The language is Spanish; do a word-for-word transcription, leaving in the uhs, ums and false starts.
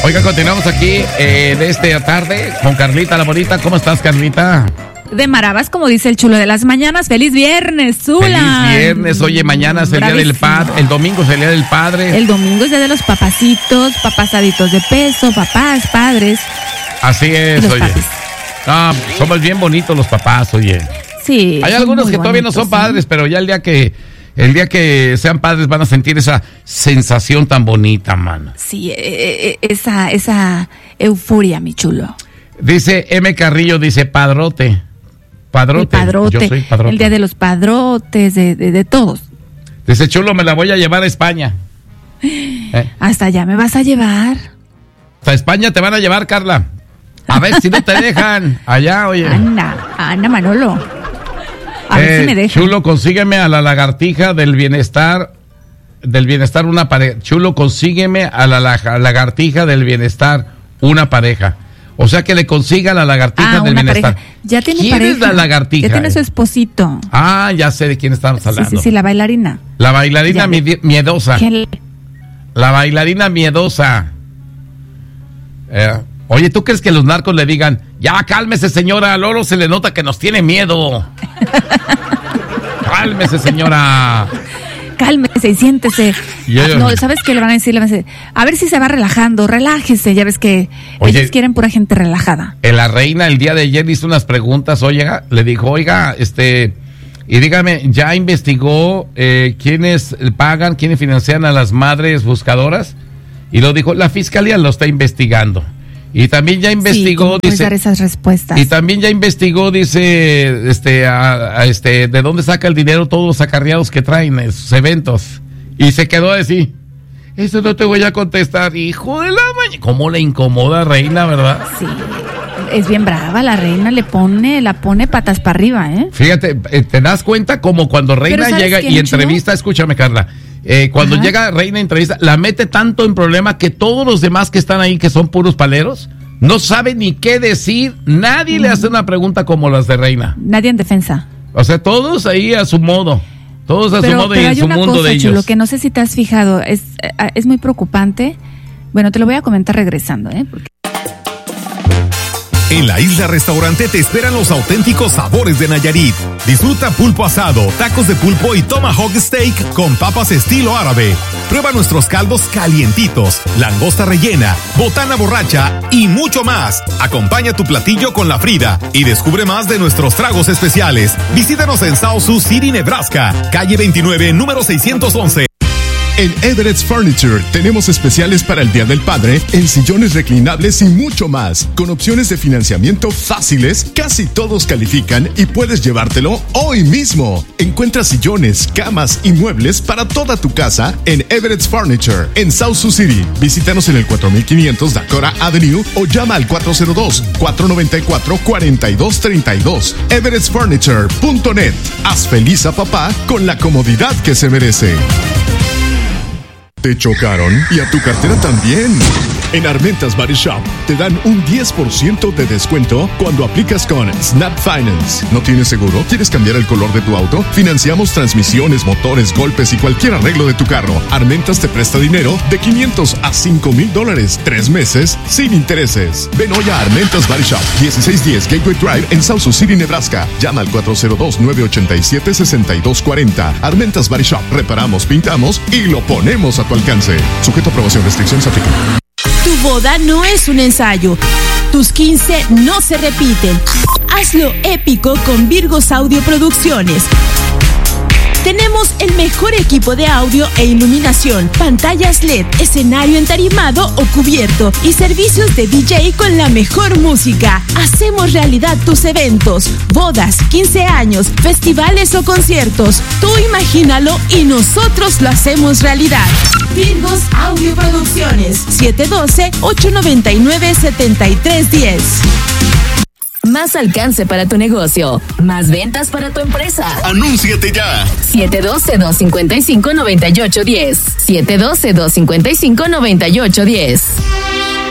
Oiga, continuamos aquí eh, de esta tarde con Carlita la bonita. ¿Cómo estás, Carlita? De maravas, como dice el chulo de las mañanas. ¡Feliz viernes, Zula! ¡Feliz viernes! Oye, mañana es el Día del Padre, el domingo es el Día del Padre. El domingo es Día de los papacitos, papasaditos de peso, papás, padres. Así es, oye. Papis. Ah, somos bien bonitos los papás, oye. Sí. Hay algunos que todavía bonitos, no son padres, ¿sí? Pero ya el día que el día que sean padres van a sentir esa sensación tan bonita, mano. Sí, eh, esa esa euforia, mi chulo. Dice M. Carrillo, dice padrote. Padrote. El padrote. Yo soy padrote. El día de los padrotes, de, de, de todos. Dice, chulo, me la voy a llevar a España. ¿Eh? Hasta allá me vas a llevar. Hasta España te van a llevar, Carla. A ver si no te dejan. Allá, oye. Anda, anda, Manolo. A eh, ver si me dejan. Chulo, consígueme a la lagartija del bienestar. Del bienestar una pareja. Chulo, consígueme a la, la, la lagartija del bienestar una pareja. O sea que le consiga la lagartija ah, del una bienestar. Pareja. Ya tiene ¿Quién pareja? es la lagartija? Ya tiene su esposito. Ah, ya sé de quién estamos hablando. Sí, sí, sí, la bailarina. La bailarina mi- miedosa. ¿Quién? La bailarina miedosa. Eh, oye, ¿tú crees que los narcos le digan, ya cálmese señora, Lolo se le nota que nos tiene miedo? Cálmese señora. Cálmese y siéntese. Yo, no, ¿sabes qué le van a decir? Le van a decir, a ver si se va relajando, relájese. Ya ves que oye, ellos quieren pura gente relajada. La reina el día de ayer hizo unas preguntas, oiga, le dijo, oiga, este, y dígame, ¿ya investigó eh, quiénes pagan, quiénes financian a las madres buscadoras? Y lo dijo, la fiscalía lo está investigando. Y también ya investigó, sí, dice, dar esas respuestas. Y también ya investigó, dice, este, a, a este, de dónde saca el dinero todos los acarreados que traen en sus eventos. Y se quedó así. Eso no te voy a contestar, hijo de la mañana. ¿Cómo le incomoda, reina, verdad? Sí, es bien brava la reina, le pone, la pone patas para arriba, ¿eh? Fíjate, te das cuenta como cuando reina llega y entrevista, escúchame, Carla. Eh, cuando Ajá. llega Reina entrevista, la mete tanto en problema que todos los demás que están ahí, que son puros paleros, no saben ni qué decir. Nadie mm. le hace una pregunta como las de Reina. Nadie en defensa. O sea, todos ahí a su modo. Todos a pero, su modo pero y en su mundo cosa, de ellos. Chulo, que no sé si te has fijado, es, es muy preocupante. Bueno, te lo voy a comentar regresando, ¿eh? Porque... En la Isla Restaurante te esperan los auténticos sabores de Nayarit. Disfruta pulpo asado, tacos de pulpo y tomahawk steak con papas estilo árabe. Prueba nuestros caldos calientitos, langosta rellena, botana borracha y mucho más. Acompaña tu platillo con la Frida y descubre más de nuestros tragos especiales. Visítanos en South Sioux City, Nebraska, calle veintinueve, número seiscientos once. En Everett's Furniture tenemos especiales para el Día del Padre en sillones reclinables y mucho más. Con opciones de financiamiento fáciles, casi todos califican y puedes llevártelo hoy mismo. Encuentra sillones, camas y muebles para toda tu casa en Everett's Furniture en South Sioux City. Visítanos en el cuatro mil quinientos Dakota Avenue o llama al cuatro cero dos, cuatro nueve cuatro, cuatro dos tres dos. everetts furniture punto net. Haz feliz a papá con la comodidad que se merece. ¿Te chocaron? ¿Y a tu cartera también? En Armentas Body Shop te dan un diez por ciento de descuento cuando aplicas con Snap Finance. ¿No tienes seguro? ¿Quieres cambiar el color de tu auto? Financiamos transmisiones, motores, golpes y cualquier arreglo de tu carro. Armentas te presta dinero de quinientos a cinco mil dólares. Tres meses sin intereses. Ven hoy a Armentas Body Shop, dieciséis diez Gateway Drive en South Sioux City, Nebraska. Llama al cuatro cero dos, nueve ocho siete, seis dos cuatro cero. Armentas Body Shop. Reparamos, pintamos y lo ponemos a tu alcance. Sujeto a aprobación, restricciones aplican. Tu boda no es un ensayo. Tus quince no se repiten. Hazlo épico con Virgos Audio Producciones. Tenemos el mejor equipo de audio e iluminación, pantallas L E D, escenario entarimado o cubierto y servicios de D J con la mejor música. Hacemos realidad tus eventos, bodas, quince años, festivales o conciertos. Tú imagínalo y nosotros lo hacemos realidad. Virgos Audio Producciones, siete uno dos, ocho nueve nueve, siete tres uno cero. Más alcance para tu negocio. Más ventas para tu empresa. ¡Anúnciate ya! siete uno dos, dos cinco cinco, nueve ocho uno cero. siete uno dos, dos cinco cinco, nueve ocho uno cero.